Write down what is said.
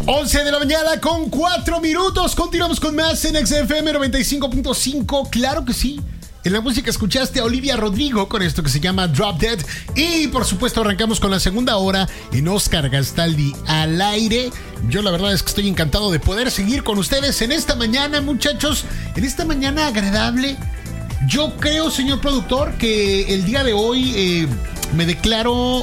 11 de la mañana con 4 minutos. Continuamos con más en XFM 95.5. Claro que sí. En la música escuchaste a Olivia Rodrigo con esto que se llama Drop Dead. Y por supuesto arrancamos con la segunda hora en Oscar Gastaldi al aire. Yo la verdad es que estoy encantado de poder seguir con ustedes en esta mañana, muchachos. En esta mañana agradable. Yo creo, señor productor, que el día de hoy me declaro